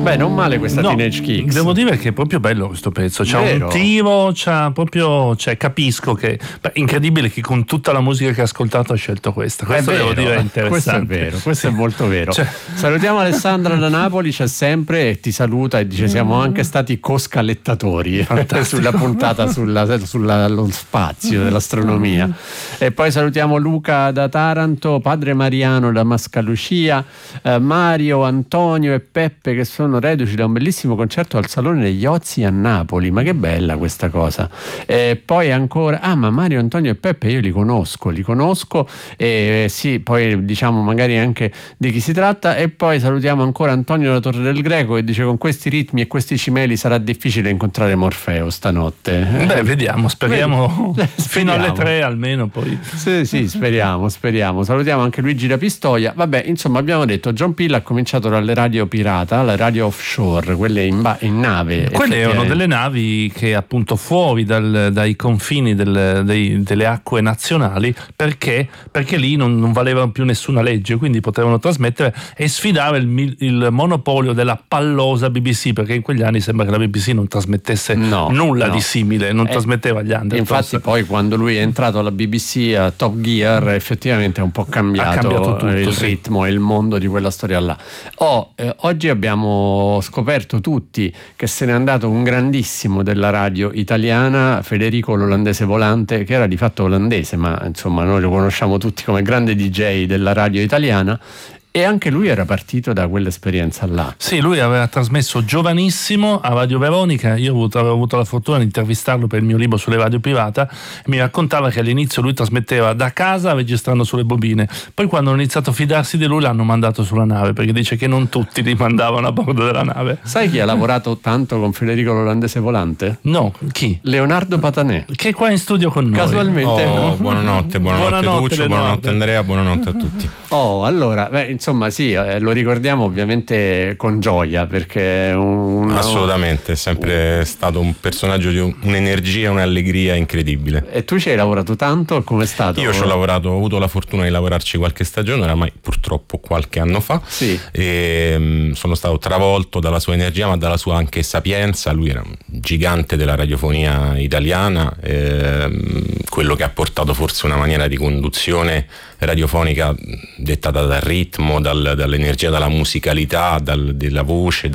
Beh, non male questa Teenage Kicks. Devo dire che è proprio bello questo pezzo. C'ha un tiro, capisco che. Incredibile che con tutta la musica che ha ascoltato ha scelto questa. Questo devo dire è interessante. Questo è vero, questo è molto vero. Salutiamo Alessandra da Napoli, c'è sempre e ti saluta e dice: siamo anche stati coscalettatori sulla puntata sullo spazio dell'astronomia. E poi salutiamo Luca da Taranto, Padre Mariano da Mascalucia, Mario, Antonio e Peppe che sono reduci da un bellissimo concerto al Salone degli Ozi a Napoli. Ma che bella questa cosa. E poi ancora ma Mario, Antonio e Peppe io li conosco e sì, poi diciamo magari anche di chi si tratta. E poi salutiamo ancora Antonio da Torre del Greco che dice: con questi ritmi e questi cimeli sarà difficile incontrare Morfeo stanotte. Beh, vediamo, speriamo fino alle 3 almeno, poi sì, speriamo. Salutiamo anche Luigi da Pistoia. Vabbè, insomma, abbiamo detto John Peel ha cominciato dalle radio pirata, la radio offshore, quelle in nave. Quelle erano delle navi che appunto fuori dai confini delle acque nazionali, perché lì non valevano più nessuna legge, quindi potevano trasmettere e sfidare il monopolio della pallosa BBC, perché in quegli anni sembra che la BBC non trasmettesse nulla di simile, non trasmetteva gli Undertones. Infatti poi quando lui è entrato alla BBC a Top Gear effettivamente è un po' cambiato tutto, il ritmo e il mondo di quella storia là. Oggi abbiamo scoperto tutti che se n'è andato un grandissimo della radio italiana, Federico l'olandese volante, che era di fatto olandese ma insomma noi lo conosciamo tutti come grande DJ della radio italiana. E anche lui era partito da quell'esperienza là. Sì, lui aveva trasmesso giovanissimo a Radio Veronica. Io avevo avuto la fortuna di intervistarlo per il mio libro sulle radio pirata. Mi raccontava che all'inizio lui trasmetteva da casa registrando sulle bobine. Poi quando hanno iniziato a fidarsi di lui l'hanno mandato sulla nave, perché dice che non tutti li mandavano a bordo della nave. Sai chi ha lavorato tanto con Federico l'olandese volante? No, chi? Leonardo Patanè, che è qua in studio con noi. Casualmente. Buonanotte Tuccio, buonanotte Andrea, buonanotte a tutti. Allora, insomma sì, lo ricordiamo ovviamente con gioia, perché assolutamente è sempre stato un personaggio di un'energia, un'allegria incredibile. E tu ci hai lavorato tanto? Com'è stato? Io ho avuto la fortuna di lavorarci qualche stagione, oramai purtroppo qualche anno fa, sì. E sono stato travolto dalla sua energia ma dalla sua anche sapienza. Lui era un gigante della radiofonia italiana, quello che ha portato forse una maniera di conduzione radiofonica dettata dal ritmo, dall'energia, dalla musicalità, della voce,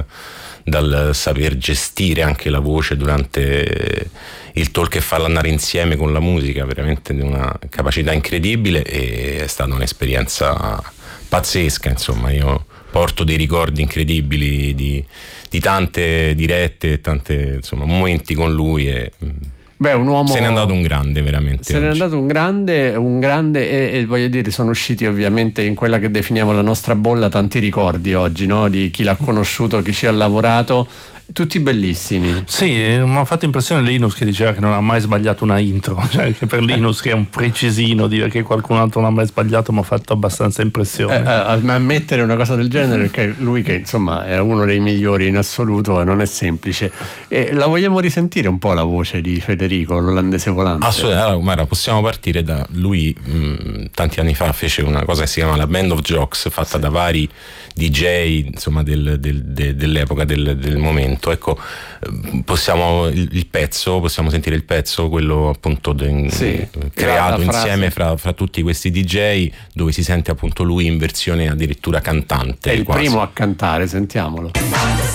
dal saper gestire anche la voce durante il talk e farla andare insieme con la musica, veramente di una capacità incredibile, e è stata un'esperienza pazzesca. Insomma, io porto dei ricordi incredibili di tante dirette, tante momenti con lui e un uomo. Se n'è andato un grande, veramente. Se n'è andato un grande e voglio dire, sono usciti ovviamente in quella che definiamo la nostra bolla tanti ricordi oggi, no? Di chi l'ha conosciuto, chi ci ha lavorato. Tutti bellissimi. Sì, mi ha fatto impressione Linus che diceva che non ha mai sbagliato una intro, cioè che per Linus che è un precisino, dire che qualcun altro non ha mai sbagliato mi ha fatto abbastanza impressione. Ammettere una cosa del genere, perché lui che insomma è uno dei migliori in assoluto non è semplice. E la vogliamo risentire un po' la voce di Federico l'olandese volante? Assolutamente. Allora, possiamo partire da lui. Tanti anni fa fece una cosa che si chiama la Band of Jocks, fatta da vari DJ insomma dell'epoca, del momento. Ecco, possiamo sentire il pezzo, quello appunto creato insieme fra tutti questi DJ, dove si sente appunto lui in versione addirittura cantante. È il primo a cantare, sentiamolo.